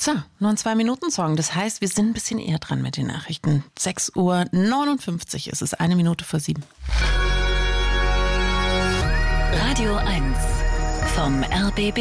So, nur ein 2-Minuten-Song. Das heißt, wir sind ein bisschen eher dran mit den Nachrichten. 6:59 Uhr ist es, 1 Minute vor 7. Radio 1 vom RBB.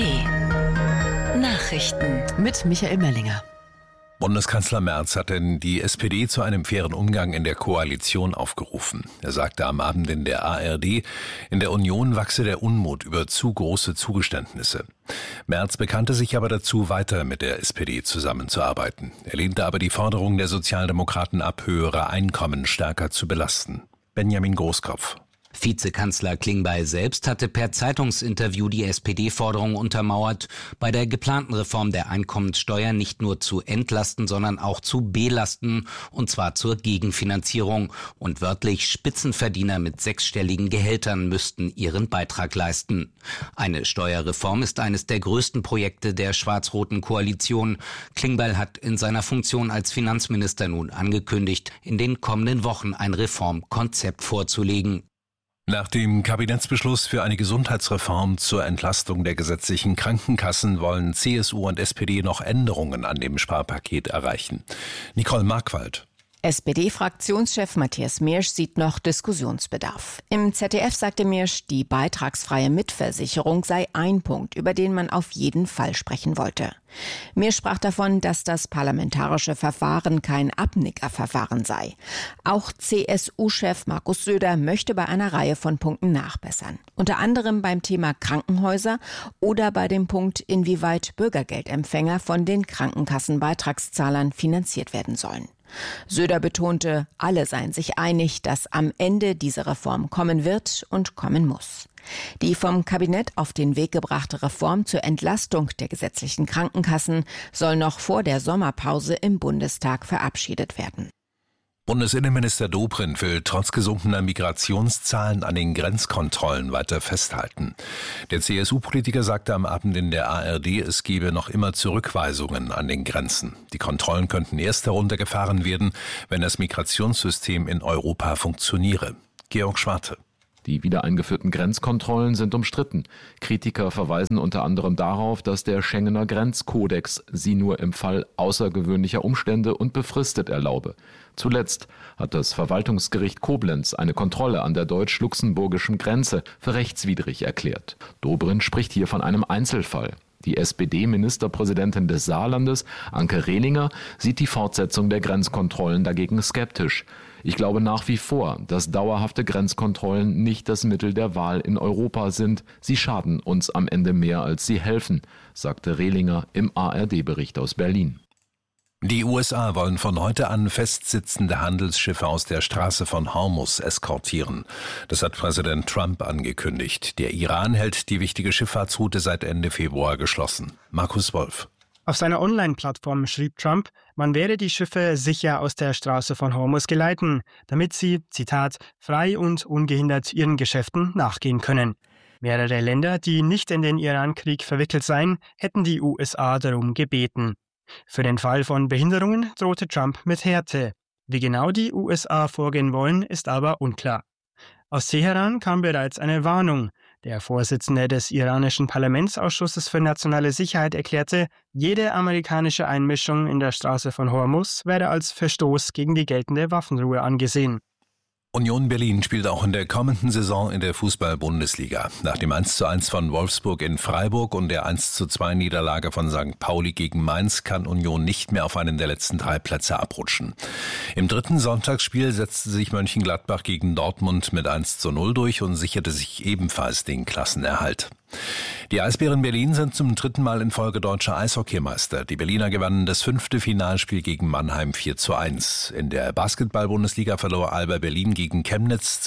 Nachrichten Mit Michael Mellinger. Bundeskanzler Merz hat denn die SPD zu einem fairen Umgang in der Koalition aufgerufen. Er sagte am Abend in der ARD, in der Union wachse der Unmut über zu große Zugeständnisse. Merz bekannte sich aber dazu, weiter mit der SPD zusammenzuarbeiten. Er lehnte aber die Forderung der Sozialdemokraten ab, höhere Einkommen stärker zu belasten. Benjamin Großkopf. Vizekanzler Klingbeil selbst hatte per Zeitungsinterview die SPD-Forderung untermauert, bei der geplanten Reform der Einkommenssteuer nicht nur zu entlasten, sondern auch zu belasten, und zwar zur Gegenfinanzierung. Und wörtlich, Spitzenverdiener mit 6-stelligen Gehältern müssten ihren Beitrag leisten. Eine Steuerreform ist eines der größten Projekte der schwarz-roten Koalition. Klingbeil hat in seiner Funktion als Finanzminister nun angekündigt, in den kommenden Wochen ein Reformkonzept vorzulegen. Nach dem Kabinettsbeschluss für eine Gesundheitsreform zur Entlastung der gesetzlichen Krankenkassen wollen CSU und SPD noch Änderungen an dem Sparpaket erreichen. Nicole Markwald. SPD-Fraktionschef Matthias Miersch sieht noch Diskussionsbedarf. Im ZDF sagte Miersch, die beitragsfreie Mitversicherung sei ein Punkt, über den man auf jeden Fall sprechen wollte. Miersch sprach davon, dass das parlamentarische Verfahren kein Abnickerverfahren sei. Auch CSU-Chef Markus Söder möchte bei einer Reihe von Punkten nachbessern. Unter anderem beim Thema Krankenhäuser oder bei dem Punkt, inwieweit Bürgergeldempfänger von den Krankenkassenbeitragszahlern finanziert werden sollen. Söder betonte, alle seien sich einig, dass am Ende diese Reform kommen wird und kommen muss. Die vom Kabinett auf den Weg gebrachte Reform zur Entlastung der gesetzlichen Krankenkassen soll noch vor der Sommerpause im Bundestag verabschiedet werden. Bundesinnenminister Dobrindt will trotz gesunkener Migrationszahlen an den Grenzkontrollen weiter festhalten. Der CSU-Politiker sagte am Abend in der ARD, es gebe noch immer Zurückweisungen an den Grenzen. Die Kontrollen könnten erst heruntergefahren werden, wenn das Migrationssystem in Europa funktioniere. Georg Schwarte. Die wieder eingeführten Grenzkontrollen sind umstritten. Kritiker verweisen unter anderem darauf, dass der Schengener Grenzkodex sie nur im Fall außergewöhnlicher Umstände und befristet erlaube. Zuletzt hat das Verwaltungsgericht Koblenz eine Kontrolle an der deutsch-luxemburgischen Grenze für rechtswidrig erklärt. Dobrindt spricht hier von einem Einzelfall. Die SPD-Ministerpräsidentin des Saarlandes, Anke Rehlinger, sieht die Fortsetzung der Grenzkontrollen dagegen skeptisch. Ich glaube nach wie vor, dass dauerhafte Grenzkontrollen nicht das Mittel der Wahl in Europa sind. Sie schaden uns am Ende mehr, als sie helfen, sagte Rehlinger im ARD-Bericht aus Berlin. Die USA wollen von heute an festsitzende Handelsschiffe aus der Straße von Hormuz eskortieren. Das hat Präsident Trump angekündigt. Der Iran hält die wichtige Schifffahrtsroute seit Ende Februar geschlossen. Markus Wolf. Auf seiner Online-Plattform schrieb Trump, man werde die Schiffe sicher aus der Straße von Hormuz geleiten, damit sie, Zitat, frei und ungehindert ihren Geschäften nachgehen können. Mehrere Länder, die nicht in den Iran-Krieg verwickelt seien, hätten die USA darum gebeten. Für den Fall von Behinderungen drohte Trump mit Härte. Wie genau die USA vorgehen wollen, ist aber unklar. Aus Teheran kam bereits eine Warnung. Der Vorsitzende des iranischen Parlamentsausschusses für nationale Sicherheit erklärte, jede amerikanische Einmischung in der Straße von Hormuz werde als Verstoß gegen die geltende Waffenruhe angesehen. Union Berlin spielt auch in der kommenden Saison in der Fußball-Bundesliga. Nach dem 1:1 von Wolfsburg in Freiburg und der 1:2 Niederlage von St. Pauli gegen Mainz kann Union nicht mehr auf einen der letzten 3 Plätze abrutschen. Im dritten Sonntagsspiel setzte sich Mönchengladbach gegen Dortmund mit 1:0 durch und sicherte sich ebenfalls den Klassenerhalt. Die Eisbären Berlin sind zum 3. Mal in Folge deutscher Eishockeymeister. Die Berliner gewannen das 5. Finalspiel gegen Mannheim 4:1. In der Basketball-Bundesliga verlor Alba Berlin gegen Chemnitz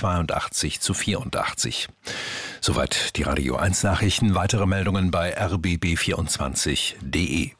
82:84. Soweit die Radio 1 Nachrichten. Weitere Meldungen bei rbb24.de.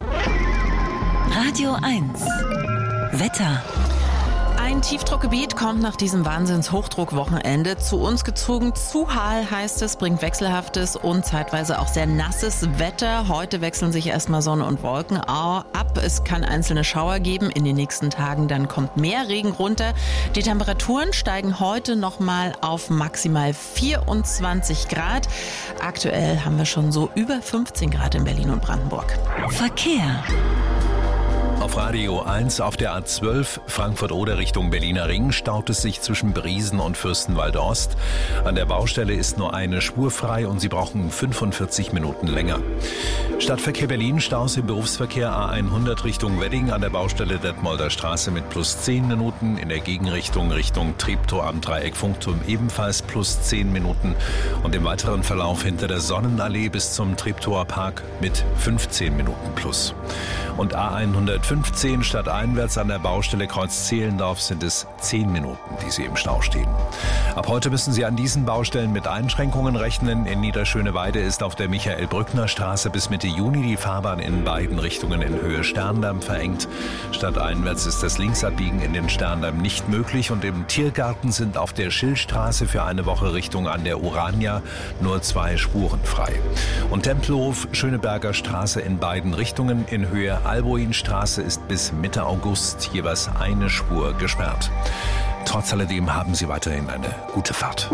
Radio 1 Wetter. Ein Tiefdruckgebiet kommt nach diesem Wahnsinns-Hochdruckwochenende zu uns gezogen. Zuhal heißt es, bringt wechselhaftes und zeitweise auch sehr nasses Wetter. Heute wechseln sich erstmal Sonne und Wolken ab. Es kann einzelne Schauer geben. In den nächsten Tagen dann kommt mehr Regen runter. Die Temperaturen steigen heute nochmal auf maximal 24 Grad. Aktuell haben wir schon so über 15 Grad in Berlin und Brandenburg. Verkehr. Auf Radio 1 auf der A12 Frankfurt-Oder Richtung Berliner Ring staut es sich zwischen Briesen und Fürstenwalde Ost. An der Baustelle ist nur eine Spur frei und Sie brauchen 45 Minuten länger. Stadtverkehr Berlin, Staus im Berufsverkehr A100 Richtung Wedding an der Baustelle Detmolder Straße mit plus 10 Minuten. In der Gegenrichtung Richtung Treptow am Dreieck Funkturm ebenfalls plus 10 Minuten. Und im weiteren Verlauf hinter der Sonnenallee bis zum Treptower Park mit 15 Minuten plus. Und A115 stadteinwärts an der Baustelle Kreuz Zehlendorf sind es 10 Minuten, die Sie im Stau stehen. Ab heute müssen Sie an diesen Baustellen mit Einschränkungen rechnen. In Niederschöneweide ist auf der Michael-Brückner-Straße bis Mitte Juni die Fahrbahn in beiden Richtungen in Höhe Sterndamm verengt. Stadteinwärts ist das Linksabbiegen in den Sterndamm nicht möglich. Und im Tiergarten sind auf der Schillstraße für eine Woche Richtung an der Urania nur 2 Spuren frei. Und Tempelhof, Schöneberger Straße in beiden Richtungen in Höhe Alboinstraße ist bis Mitte August jeweils eine Spur gesperrt. Trotz alledem haben Sie weiterhin eine gute Fahrt.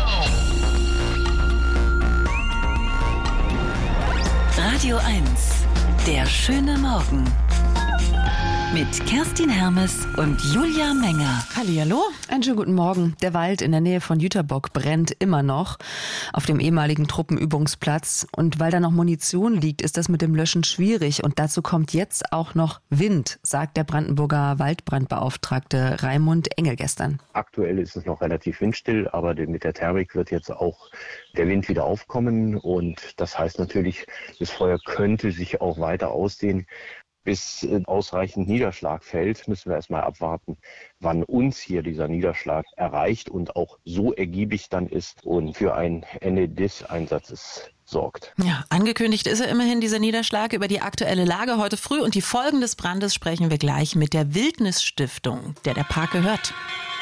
Radio 1, der schöne Morgen. Mit Kerstin Hermes und Julia Menger. Hallihallo. Einen schönen guten Morgen. Der Wald in der Nähe von Jüterbock brennt immer noch auf dem ehemaligen Truppenübungsplatz. Und weil da noch Munition liegt, ist das mit dem Löschen schwierig. Und dazu kommt jetzt auch noch Wind, sagt der Brandenburger Waldbrandbeauftragte Raimund Engel gestern. Aktuell ist es noch relativ windstill, aber mit der Thermik wird jetzt auch der Wind wieder aufkommen. Und das heißt natürlich, das Feuer könnte sich auch weiter ausdehnen. Bis ausreichend Niederschlag fällt, müssen wir erstmal abwarten, wann uns hier dieser Niederschlag erreicht und auch so ergiebig dann ist und für ein Ende des Einsatzes sorgt. Ja, angekündigt ist er immerhin, dieser Niederschlag. Über die aktuelle Lage heute früh und die Folgen des Brandes sprechen wir gleich mit der Wildnisstiftung, der Park gehört.